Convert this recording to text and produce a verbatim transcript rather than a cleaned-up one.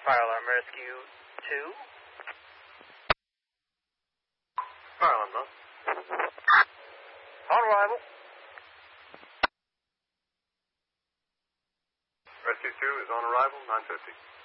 Fire alarm rescue two. Fire alarm, no? On arrival. Rescue two is on arrival, nine fifty.